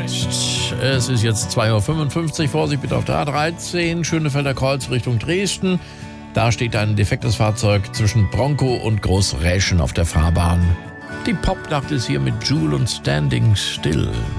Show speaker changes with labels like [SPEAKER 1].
[SPEAKER 1] Es ist jetzt 2:55 Uhr. Vorsicht bitte auf der A13, Schönefelder Kreuz Richtung Dresden. Da steht ein defektes Fahrzeug zwischen Bronco und Großräschen auf der Fahrbahn. Die Popnacht ist hier mit Jewel und Standing Still.